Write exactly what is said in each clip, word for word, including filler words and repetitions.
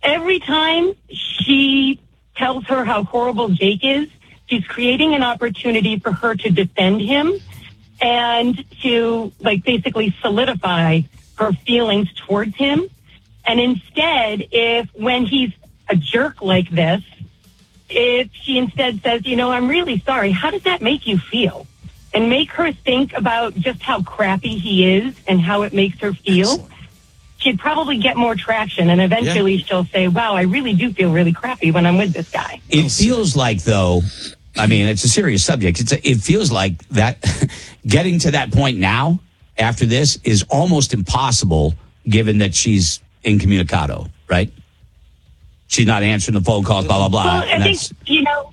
every time she tells her how horrible Jake is, she's creating an opportunity for her to defend him and to, like, basically solidify her feelings towards him. And instead, if when he's a jerk like this, if she instead says, you know, I'm really sorry, how does that make you feel? And make her think about just how crappy he is and how it makes her feel. Excellent. She'd probably get more traction, and eventually yeah. she'll say, wow, I really do feel really crappy when I'm with this guy. It feels like, though, I mean, it's a serious subject. It's a, it feels like that getting to that point now, after this, is almost impossible, given that she's incommunicado, right? She's not answering the phone calls, blah, blah, blah. Well, I think, you know,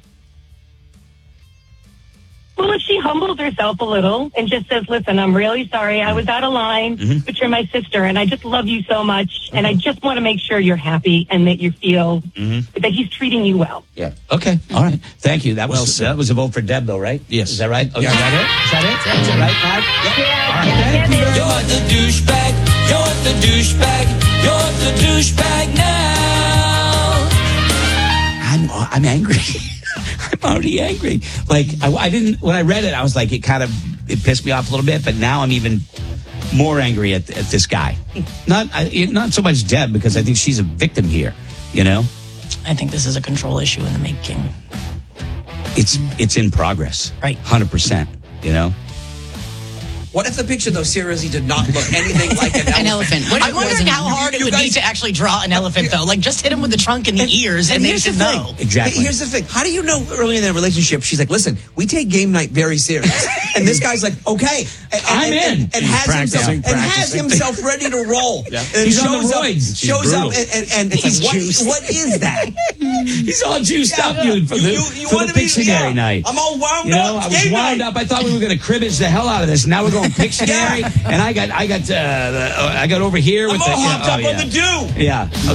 well, if she humbles herself a little and just says, listen, I'm really sorry. I was out of line, mm-hmm. but you're my sister, and I just love you so much, mm-hmm. and I just want to make sure you're happy and that you feel mm-hmm. that he's treating you well. Yeah. Okay. All right. Thank you. That was well, that was a vote for Deb, though, right? Yes. Is that right? Okay. Yeah. Is that it? Is that it? That's it, right, Mark? Yeah. yeah. All right. Thank you. You're the douchebag. You're the douchebag. You're the douchebag now. I'm I'm angry. I'm already angry. Like, I, I didn't, when I read it, I was like, it kind of, it pissed me off a little bit, but now I'm even more angry at, at this guy. Not, I, not so much Deb, because I think she's a victim here, you know? I think this is a control issue in the making. It's, it's in progress. Right. one hundred percent, you know? What if the picture, though, seriously did not look anything like an elephant? An elephant. I'm wondering how hard it would guys, be to actually draw an elephant, though. Like, just hit him with the trunk and the and, ears, and, and they should the know. Exactly. Here's the thing. How do you know early in their relationship, she's like, listen, we take game night very serious. And this guy's like, okay. And, I'm and, in. And, and, has himself, and has himself ready to roll. Yeah. And he's shows on the up, roids. Shows up, and, and, and he's like, what, what is that? He's all juiced yeah, up, dude, for the, you, you for the Pictionary yeah, night. I'm all wound you know, up. I was wound night. up. I thought we were going to cribbage the hell out of this. Now we're going Pictionary. And I got, I got, uh, the, uh, I got over here I'm with all the. hopped Yeah, up oh, on yeah. the dew.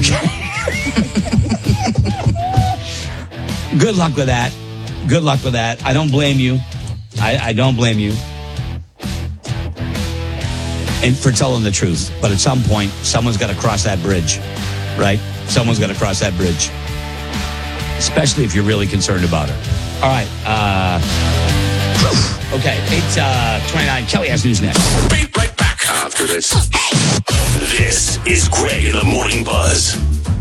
Yeah. Okay. Good luck with that. Good luck with that. I don't blame you. I, I don't blame you. And for telling the truth, but at some point, someone's got to cross that bridge, right? Someone's got to cross that bridge, especially if you're really concerned about her. All right. Uh, Okay, eight twenty-nine. Kelly has news next. Be right back after this. This is Greg in the Morning Buzz.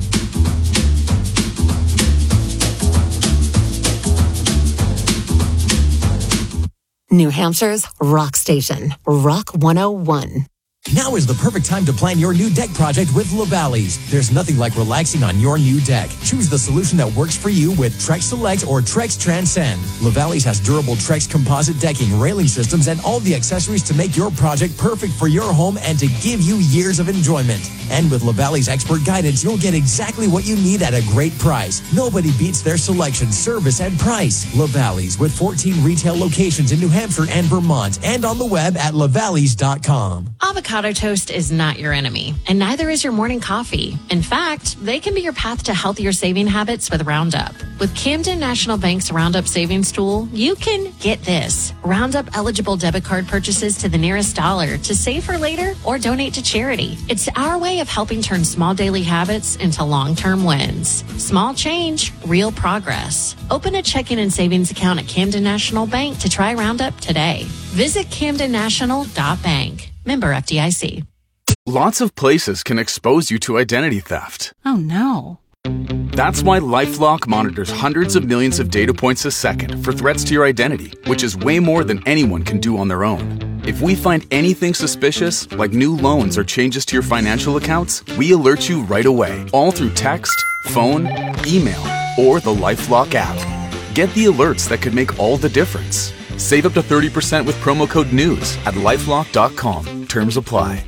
New Hampshire's rock station, Rock one oh one. Now is the perfect time to plan your new deck project with Lavalley's. There's nothing like relaxing on your new deck. Choose the solution that works for you with Trex Select or Trex Transcend. Lavalley's has durable Trex composite decking, railing systems, and all the accessories to make your project perfect for your home and to give you years of enjoyment. And with Lavalley's expert guidance, you'll get exactly what you need at a great price. Nobody beats their selection, service, and price. Lavalley's, with fourteen retail locations in New Hampshire and Vermont, and on the web at lavalleys dot com. Avocado toast is not your enemy, and neither is your morning coffee. In fact, they can be your path to healthier saving habits with Roundup. With Camden National Bank's Roundup Savings Tool, you can get this. Roundup eligible debit card purchases to the nearest dollar to save for later or donate to charity. It's our way of helping turn small daily habits into long-term wins. Small change, real progress. Open a checking and savings account at Camden National Bank to try Roundup today. Visit camden national dot bank. Member F D I C. Lots of places can expose you to identity theft. Oh, no. That's why LifeLock monitors hundreds of millions of data points a second for threats to your identity, which is way more than anyone can do on their own. If we find anything suspicious, like new loans or changes to your financial accounts, we alert you right away, all through text, phone, email, or the LifeLock app. Get the alerts that could make all the difference. Save up to thirty percent with promo code NEWS at lifelock dot com. Terms apply.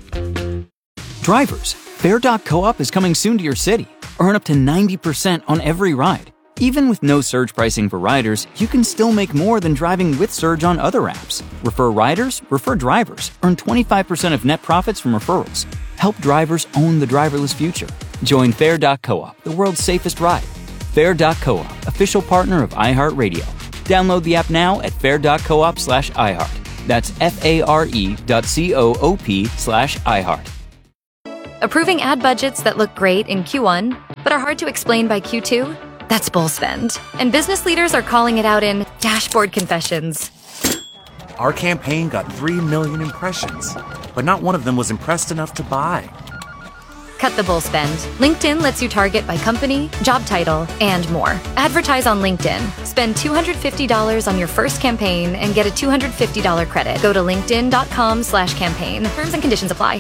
Drivers, Fare dot coop is coming soon to your city. Earn up to ninety percent on every ride. Even with no surge pricing for riders, you can still make more than driving with Surge on other apps. Refer riders, refer drivers. Earn twenty-five percent of net profits from referrals. Help drivers own the driverless future. Join Fare dot coop, the world's safest ride. Fare dot coop, official partner of iHeartRadio. Download the app now at fare dot coop slash iHeart. That's F-A-R-E dot C-O-O-P slash iHeart. Approving ad budgets that look great in Q one but are hard to explain by Q two? That's bull spend. And business leaders are calling it out in dashboard confessions. Our campaign got three million impressions, but not one of them was impressed enough to buy. Cut the bull spend. LinkedIn lets you target by company, job title, and more. Advertise on LinkedIn. Spend two hundred fifty dollars on your first campaign and get a two hundred fifty dollars credit. Go to linkedin.com slash campaign. Terms and conditions apply.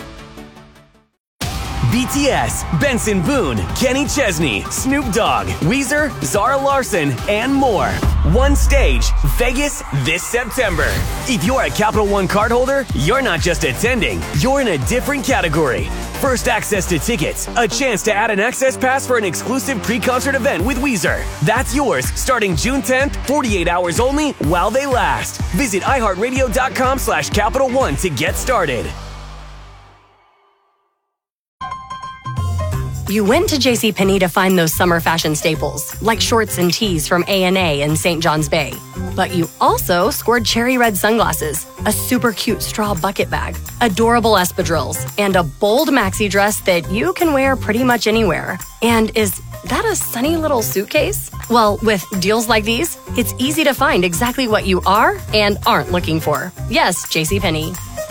B T S, Benson Boone, Kenny Chesney, Snoop Dogg, Weezer, Zara Larson, and more. One stage, Vegas this September. If you're a Capital One cardholder, you're not just attending, you're in a different category. First access to tickets, a chance to add an access pass for an exclusive pre-concert event with Weezer. That's yours starting June tenth, forty-eight hours only while they last. Visit iHeartRadio.com slash Capital One to get started. You went to JCPenney to find those summer fashion staples, like shorts and tees from A and A in Saint John's Bay. But you also scored cherry red sunglasses, a super cute straw bucket bag, adorable espadrilles, and a bold maxi dress that you can wear pretty much anywhere. And is that a sunny little suitcase? Well, with deals like these, it's easy to find exactly what you are and aren't looking for. Yes, JCPenney.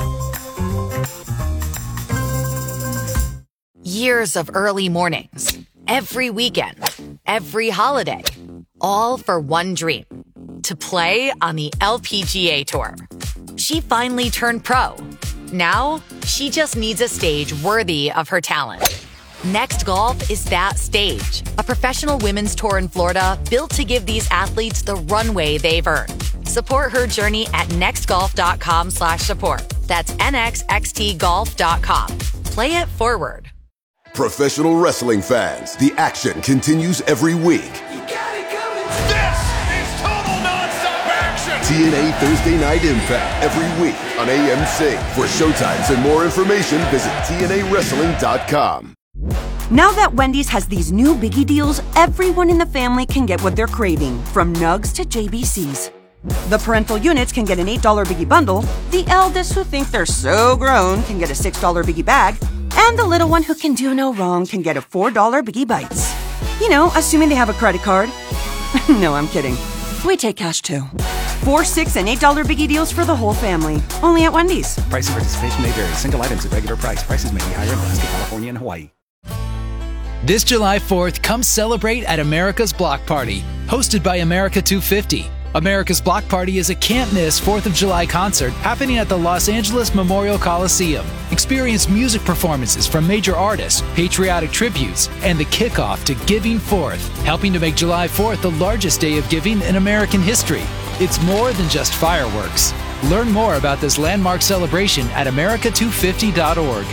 Years of early mornings, every weekend, every holiday, all for one dream, to play on the L P G A Tour. She finally turned pro. Now, she just needs a stage worthy of her talent. Next Golf is that stage, a professional women's tour in Florida built to give these athletes the runway they've earned. Support her journey at nextgolf.com slash support. That's N X X T golf dot com. Play it forward. Professional wrestling fans, the action continues every week. You got it coming. This is total nonstop action. T N A Thursday Night Impact every week on A M C. For showtimes and more information, visit T N A wrestling dot com. Now that Wendy's has these new biggie deals, everyone in the family can get what they're craving, from nugs to J B Cs. The parental units can get an eight dollar biggie bundle, the eldest who think they're so grown can get a six dollar biggie bag, and the little one who can do no wrong can get a four dollar Biggie Bites. You know, assuming they have a credit card. No, I'm kidding. We take cash too. Four, six, and eight dollar Biggie deals for the whole family. Only at Wendy's. Price and participation may vary. Single items at regular price. Prices may be higher in Alaska, California, and Hawaii. This July fourth, come celebrate at America's Block Party, hosted by America two fifty. America's Block Party is a can't-miss fourth of July concert happening at the Los Angeles Memorial Coliseum. Experience music performances from major artists, patriotic tributes, and the kickoff to Giving Fourth, helping to make July fourth the largest day of giving in American history. It's more than just fireworks. Learn more about this landmark celebration at America two fifty dot org.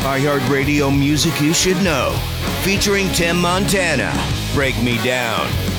iHeartRadio music you should know, featuring Tim Montana. Break Me Down.